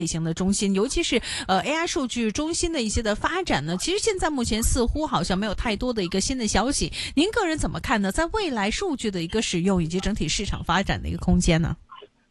類型的中心，尤其是AI 數據中心的一些的發展呢，其實現在目前似乎好像沒有太多的一個新的消息。您個人怎麼看呢？在未來數據的一個使用以及整體市場發展的一個空間呢？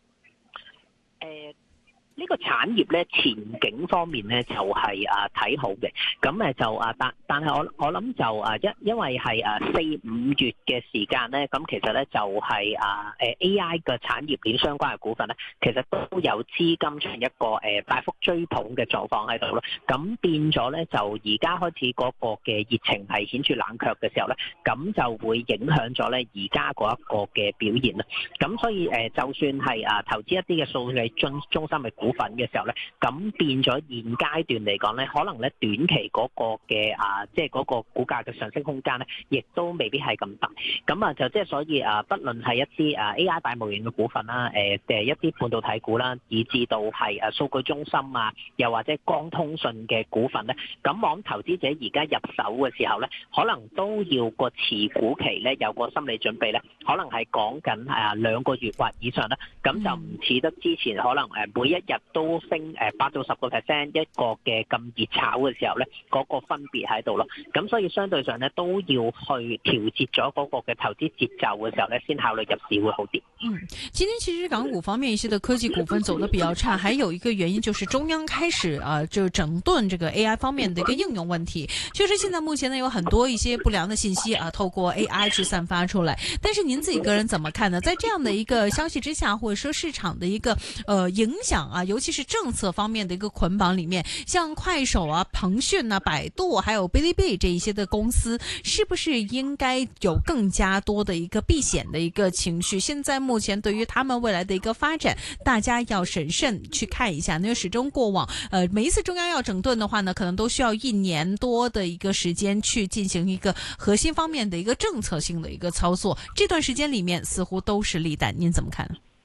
呢個產業咧前景方面咧就係睇好嘅，咁就但係我諗就因為係4-5月嘅時間咧，咁其實咧就係AI 嘅產業鏈相關嘅股份咧，其實都有資金出現一個大幅追捧嘅狀況喺度咯，咁變咗咧就而家開始嗰個嘅熱情係顯著冷卻嘅時候咧，咁就會影響咗咧而家嗰一個嘅表現啦，咁所以就算係投資一啲嘅數據中心嘅股份嘅時候咧，咁變咗現階段嚟講咧，可能咧短期嗰個嘅即係嗰個股價嘅上升空間咧，亦都未必係咁大。咁就即係所以不論係一啲AI 大模型嘅股份啦，一啲半導體股啦，以至到係數據中心又或者光通訊嘅股份咧，咁我諗投資者而家入手嘅時候咧，可能都要個持股期咧有個心理準備咧，可能係講緊2個月或以上啦。咁就唔似得之前可能每一日都升8-10%一個嘅咁熱炒嘅時候咧，嗰個分別喺度咯。咁所以相對上咧都要去調節咗嗰個嘅投資節奏嘅時候咧，先考慮入市會好啲。 今天其實港股方面一些的科技股份走得比較差，還有一個原因就是中央開始就整頓這個 AI 方面的一個應用問題。確實現在目前呢有很多一些不良的信息透過 AI 去散發出來。但是您自己個人怎麼看呢？在這樣的一個消息之下，或者說市場的一個影響尤其是政策方面的一個捆綁裏面，像快手騰訊百度還有嗶哩嗶哩這一些的公司，是不是應該有更加多的一個避險的一個情緒？現在目前對於他們未來的一個發展，大家要審慎去看一下。因為始終過往每一次中央要整頓的話呢，可能都需要1年多的一個時間去進行一個核心方面的一個政策性的一個操作。這段時間裏面似乎都是利淡，您怎麼看？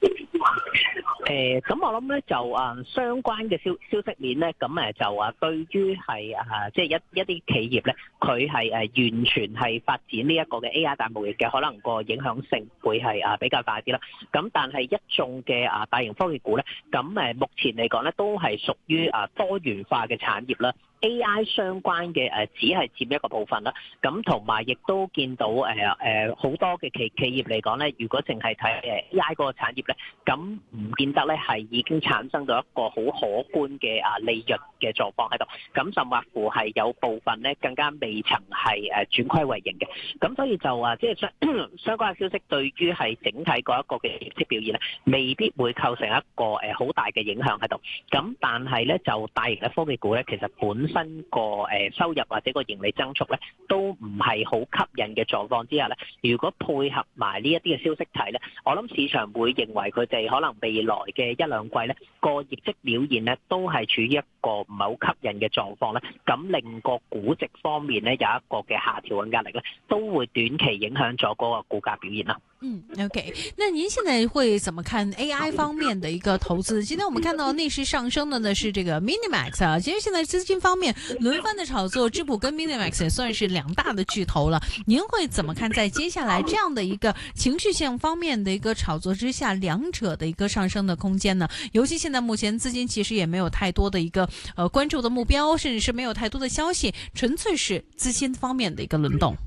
咁我諗咧就相關嘅消息面咧，咁就對於係即係一啲企業咧，佢係完全係發展呢一個嘅 AI 大模型嘅，可能個影響性會係比較大啲啦。咁但係一眾嘅大型科技股咧，咁目前嚟講咧都係屬於多元化嘅產業啦。AI 相關嘅只係佔一個部分啦，咁同埋亦都見到好多嘅企業嚟講咧，如果淨係睇AI 嗰個產業咧，咁唔見得咧係已經產生咗一個好可觀嘅利潤嘅狀況喺度，咁甚或乎係有部分咧更加未曾係轉虧為盈嘅，咁所以就即係相關嘅消息對於係整體嗰一個嘅業績表現咧，未必會構成一個好大嘅影響喺度，咁但係咧就大型嘅科技股咧，其實本身個收入或者個盈利增速咧，都唔係好吸引嘅狀況之下咧，如果配合埋呢一啲嘅消息睇咧，我諗市場會認為佢哋可能未來嘅1-2季咧個業績表現咧都係處於一個唔係好吸引嘅狀況咧，咁令個估值方面咧有一個嘅下調嘅壓力咧，都會短期影響咗嗰個股價表現啦。 OK， 那您現在會怎麼看 AI 方面的一個投資？今天我們看到逆勢上升的呢是這個 Minimax 其實現在資金方面輪番的炒作，智譜跟 Minimax 也算是2大的巨頭了。您會怎麼看在接下來這樣的一個情緒性方面的一個炒作之下，兩者的一個上升的空間呢？尤其現在目前資金其實也沒有太多的一個關注的目標，甚至是沒有太多的消息，純粹是資金方面的一個輪動。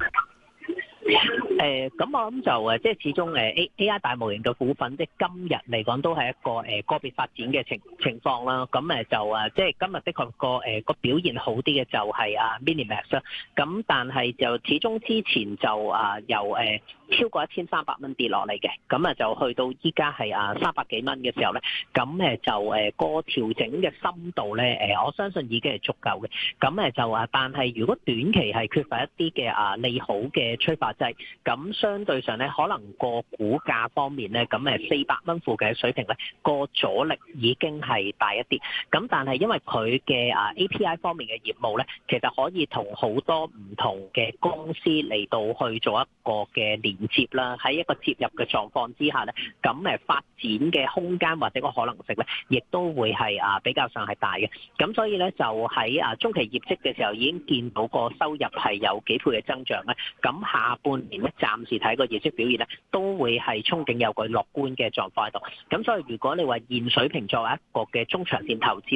咁我諗就即係始終AI 大模型嘅股份，即係今日嚟講都係一個個別發展嘅情況啦。咁就即係今日的確個表現好啲嘅就係Minimax 啦。咁但係就始終之前就由超過1300蚊跌落嚟嘅，咁就去到依家係300幾蚊嘅時候咧，咁就個調整嘅深度咧，我相信已經係足夠嘅。咁就但係如果短期係缺乏一啲嘅利好嘅催化劑，咁相對上咧，可能個股價方面咧，咁400蚊附近嘅水平咧，個阻力已經係大一啲。咁但係因為佢嘅API 方面嘅業務咧，其實可以同好多唔同嘅公司嚟到去做一個嘅連接啦，喺一個接入嘅狀況之下咧，咁發展嘅空間或者個可能性咧，亦都會係比較上係大嘅。咁所以咧就喺中期業績嘅時候已經見到個收入係有幾倍嘅增長咧。咁下半年咧暫時睇個業績表現咧，都會係憧憬有個樂觀嘅狀況喺度。咁所以如果你話現水平作為一個嘅中長線投資